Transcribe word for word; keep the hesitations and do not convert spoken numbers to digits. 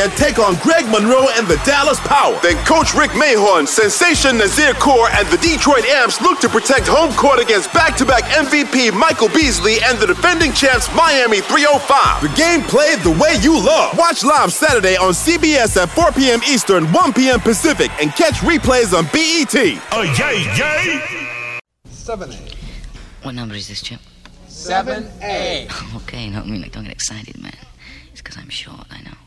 Band take on Greg Monroe and the Dallas Power. Then Coach Rick Mahorn, Sensation Nazir Kaur, and the Detroit Amps look to protect home court against back-to-back M V P Michael Beasley and the defending champs Miami three oh five. The game played the way you love. Watch live Saturday on C B S at four p.m. Eastern, one p.m. Pacific, and catch replays on B E T. Oh, yay, yay! seven A. What number is this, Chip? seven A. Okay, no, I mean, like, don't get excited, man. It's because I'm short, I know.